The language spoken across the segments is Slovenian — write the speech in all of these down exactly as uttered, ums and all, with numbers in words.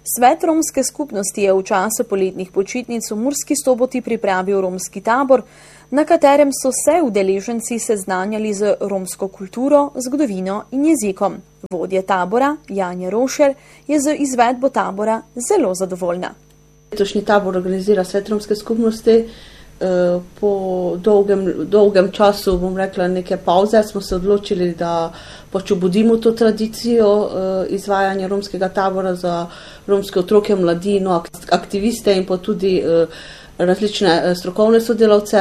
Svet romske skupnosti je v času poletnih počitnic v Murski Soboti pripravil romski tabor, na katerem so se udeleženci seznanjali z romsko kulturo, zgodovino in jezikom. Vodja tabora, Janja Rošer, je z izvedbo tabora zelo zadovoljna. Letošnji tabor organizira Svet romske skupnosti. Po dolgem, dolgem času, bom rekla, neke pauze, smo se odločili, da pač obudimo to tradicijo izvajanja romskega tabora za romske otroke, mladino, aktiviste in pa tudi različne strokovne sodelavce.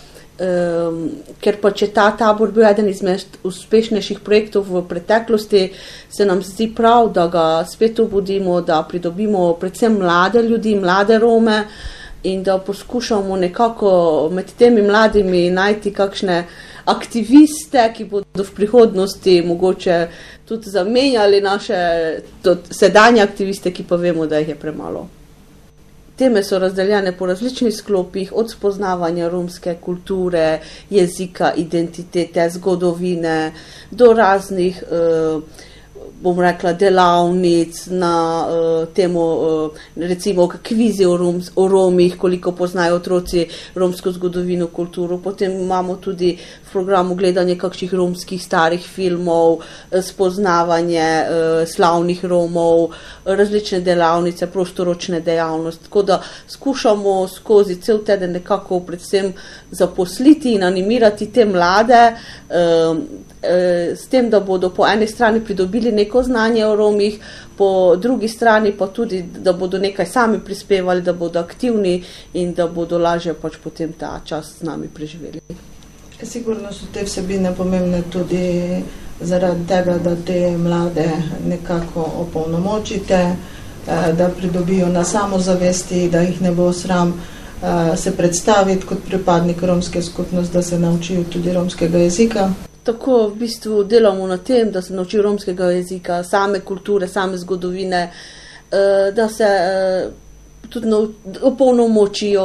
Ker pa če ta tabor bil eden izmed uspešnejših projektov v preteklosti, se nam zdi prav, da ga spet obudimo, da pridobimo predvsem mlade ljudi, mlade Rome, in da poskušamo nekako med temi mladimi najti kakšne aktiviste, ki bodo v prihodnosti mogoče tudi zamenjali naše sedanje aktiviste, ki pa vemo, da jih je premalo. Teme so razdeljene po različnih sklopih, od spoznavanja romske kulture, jezika, identitete, zgodovine, do raznih eh, bom rekla, delavnic na uh, temo, uh, recimo, kvizi o, Rom, o Romih, koliko poznajo otroci romsko zgodovino, kulturo. Potem imamo tudi v programu gledanje kakšnih romskih starih filmov, spoznavanje uh, slavnih Romov, različne delavnice, prostoročne dejavnosti. Tako da skušamo skozi cel teden nekako predvsem zaposliti in animirati te mlade, uh, s tem, da bodo po eni strani pridobili neko znanje o Romih, po drugi strani pa tudi, da bodo nekaj sami prispevali, da bodo aktivni in da bodo lažje pač potem ta čas z nami preživeli. Sigurno so te vsebine pomembne tudi zaradi tega, da te mlade nekako opolnomočite, da pridobijo na samozavesti, da jih ne bo sram se predstaviti kot pripadnik romske skupnosti, da se naučijo tudi romskega jezika. Tako v bistvu delamo na tem, da se naučijo romskega jezika, same kulture, same zgodovine, da se tudi opolnomočijo,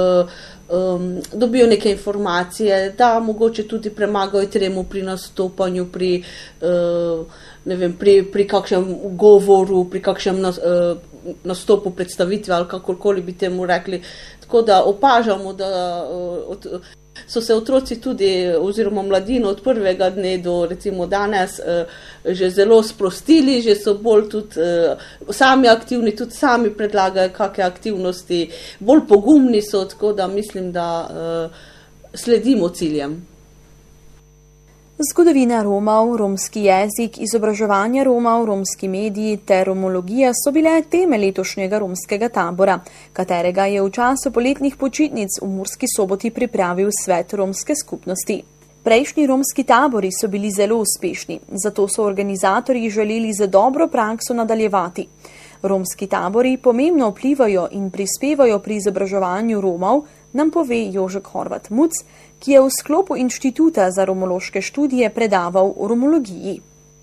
dobijo neke informacije, da mogoče tudi premagajo tremo pri nastopanju, pri, ne vem, pri, pri kakšnem govoru, pri kakšnem nastopu predstavitve ali kakorkoli bi temu rekli. Tako da opažamo, da od so se otroci tudi, oziroma mladino od prvega dne do recimo danes že zelo sprostili, že so bolj tudi sami aktivni, tudi sami predlagajo kakšne aktivnosti, bolj pogumni so, tako da mislim, da sledimo ciljem. Zgodovina Romov, romski jezik, izobraževanje Romov, romski mediji ter romologija so bile teme letošnjega romskega tabora, katerega je v času poletnih počitnic v Murski Soboti pripravil Svet romske skupnosti. Prejšnji romski tabori so bili zelo uspešni, zato so organizatorji želeli za dobro prakso nadaljevati. Romski tabori pomembno vplivajo in prispevajo pri izobraževanju Romov, nam pove Jožek Horvat Muc, ki je v sklopu Inštituta za romološke študije predaval o romologiji.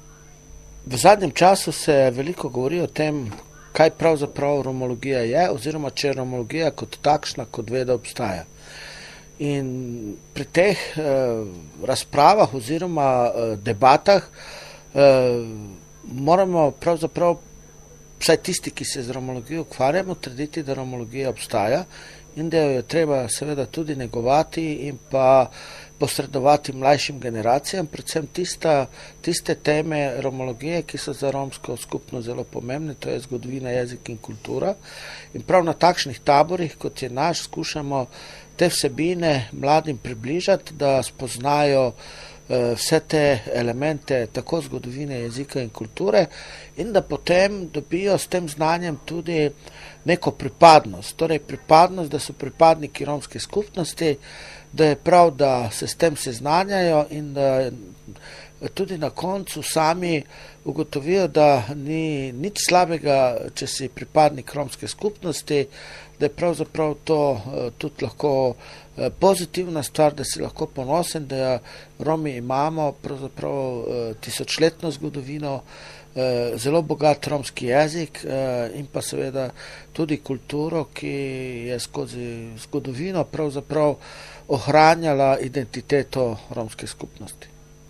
V zadnjem času se veliko govori o tem, kaj pravzaprav romologija je, oziroma če romologija kot takšna, kot veda obstaja. In pri teh eh, razpravah oziroma eh, debatah eh, moramo pravzaprav, vsaj tisti, ki se z romologijo ukvarjamo, trditi, da romologija obstaja in da jo je treba seveda tudi negovati in pa posredovati mlajšim generacijam, predvsem tista, tiste teme romologije, ki so za romsko skupnost zelo pomembne, to je zgodovina, jezik in kultura. In prav na takšnih taborih, kot je naš, skušamo te vsebine mladim približati, da spoznajo vse te elemente tako zgodovine, jezika in kulture in da potem dobijo s tem znanjem tudi neko pripadnost, torej pripadnost, da so pripadniki romske skupnosti, da je prav, da se s tem seznanjajo in da tudi na koncu sami ugotovijo, da ni nič slabega, če si pripadnik romske skupnosti, da je pravzaprav to tudi lahko pozitivna stvar, da si lahko ponosen, da Romi imamo pravzaprav tisočletno zgodovino, zelo bogat romski jezik in pa seveda tudi kulturo, ki je skozi zgodovino pravzaprav ohranjala identiteto romske skupnosti.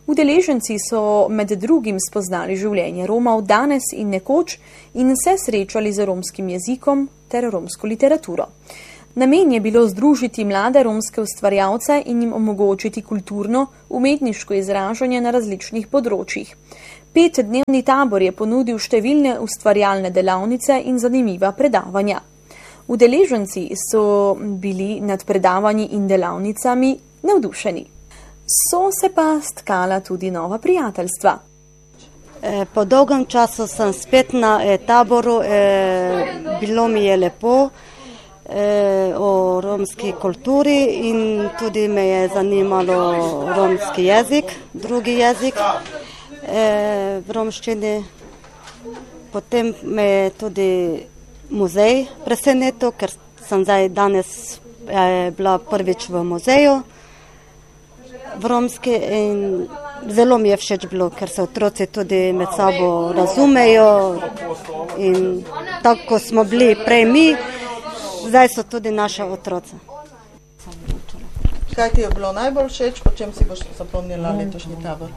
Udeleženci so med drugim spoznali življenje Romov danes in nekoč in se srečali z romskim jezikom ter romsko literaturo. Namen je bilo združiti mlade romske ustvarjalce in jim omogočiti kulturno, umetniško izražanje na različnih področjih. Petdnevni tabor je ponudil številne ustvarjalne delavnice in zanimiva predavanja. Udeleženci so bili nad predavanji in delavnicami navdušeni. So se pa stkala tudi nova prijateljstva. Po dolgem času sem spet na taboru, bilo mi je lepo o romski kulturi in tudi me je zanimalo romski jezik, drugi jezik v romščini. Potem me je tudi muzej presenetil, ker sem zdaj danes bila prvič v muzeju v romski in zelo mi je všeč bilo, ker se otroci tudi med sabo razumejo in tako smo bili prej mi, zdaj so tudi naše otroci. Kaj ti je bilo najbolj všeč, po čem si boš zapomnila letošnji tabor?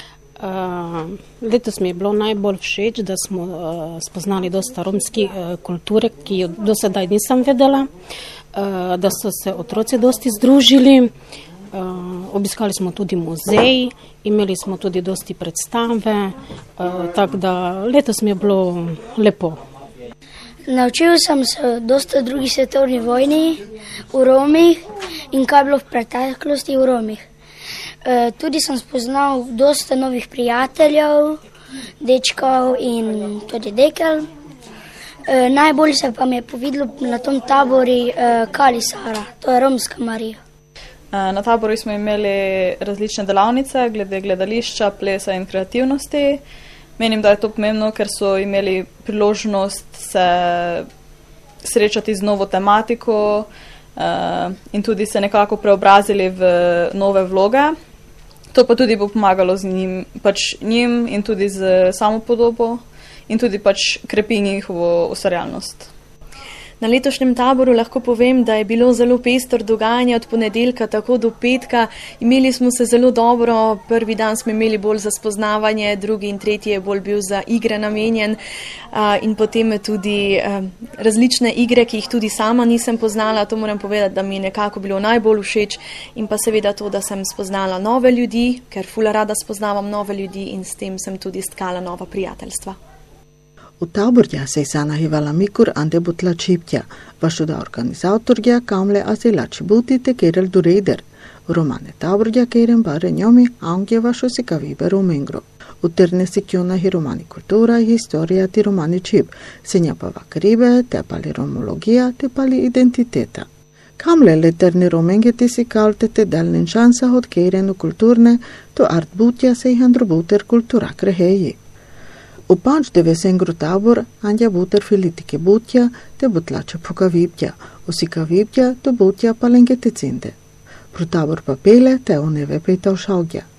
Uh, letos mi je bilo najbolj všeč, da smo uh, spoznali dosta romski uh, kulture, ki jo do sedaj nisem vedela, uh, da so se otroci dosti združili, uh, obiskali smo tudi muzej, imeli smo tudi dosti predstave, uh, tako da letos mi je bilo lepo. Naučil sem se o dosta drugi svetovni vojni v Romih in kaj bilo v preteklosti v Romih. E, tudi sem spoznal dosta novih prijateljev, dečkov in tudi dekel. E, najbolj se pa mi je povedalo na tom tabori e, Kali Sara, to je romska Marija. Na taboru smo imeli različne delavnice glede gledališča, plesa in kreativnosti. Menim, da je to pomembno, ker so imeli priložnost se srečati z novo tematiko uh, in tudi se nekako preobrazili v nove vloge. To pa tudi bo pomagalo z njim, pač njim in tudi z samopodobo in tudi pač krepi njihovo ustvarjalnost. Na letošnjem taboru lahko povem, da je bilo zelo pestro dogajanje od ponedeljka tako do petka. Imeli smo se zelo dobro, prvi dan smo imeli bolj za spoznavanje, drugi in tretji je bolj bil za igre namenjen in potem tudi različne igre, ki jih tudi sama nisem poznala. To moram povedati, da mi je nekako bilo najbolj všeč in pa seveda to, da sem spoznala nove ljudi, ker ful rada spoznavam nove ljudi in s tem sem tudi stkala nova prijateljstva. U taborja se sanahivala mikur ande butla čiptja, vašuda organizatorja kamle asilači butite kerel dureider. Romane taborja kerem bare njomi angje vašo se kavibe romengro. Uterne si kjona hi romani kultura i historija ti romani čip, se njapava kribe, te pali romologija, te pali identiteta. Kamle leterni romengeti si kaltete dalnin šansa od kerenu kulturne, to art butja se ih androbuter kultura kreheji. U panč devesengru tabor andja buter filitike butja te butlače pokaviptja, usikaviptja to butja palengete cinde. Pro tabor papele te uneve peitav šaugja.